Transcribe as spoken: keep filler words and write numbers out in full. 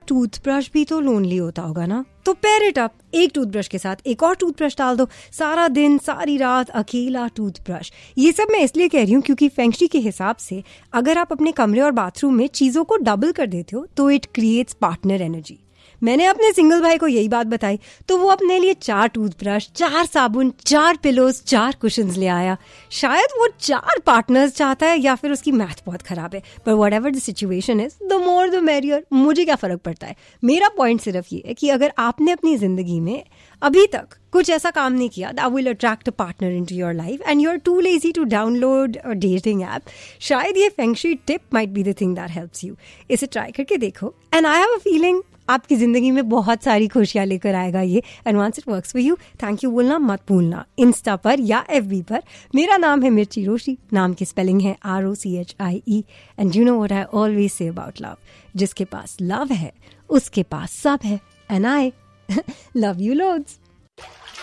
Toothbrush भी तो lonely होता होगा ना, तो पेयर इट अप। एक टूथब्रश के साथ एक और टूथब्रश डाल दो, सारा दिन सारी रात अकेला टूथब्रश। ये सब मैं इसलिए कह रही हूँ क्योंकि फेंगशी के हिसाब से अगर आप अपने कमरे और बाथरूम में चीजों को डबल कर देते हो तो इट क्रिएट्स पार्टनर एनर्जी। मैंने अपने सिंगल भाई को यही बात बताई तो वो अपने लिए चार टूथब्रश, चार साबुन, चार पिलोज, चार कुशन्स ले आया। शायद वो चार पार्टनर्स चाहता है या फिर उसकी मैथ बहुत खराब है, पर whatever the situation is, the more the merrier. मुझे क्या फर्क पड़ता है। मेरा पॉइंट सिर्फ ये है कि अगर आपने अपनी जिंदगी में अभी तक कुछ ऐसा काम नहीं किया that will attract a partner into your life and you're too lazy to download a dating app, शायद ये फेंगशी tip might be the thing that helps you। इसे ट्राई करके देखो and I have a feeling आपकी जिंदगी में बहुत सारी खुशियां लेकर आएगा ये। And once it works for you, thank you बोलना मत भूलना इंस्टा पर या एफबी पर। मेरा नाम है मिर्ची रोशी, नाम की स्पेलिंग है R O C H I E. And you know what I always say about love, जिसके पास लव है उसके पास सब है। And I love you loads.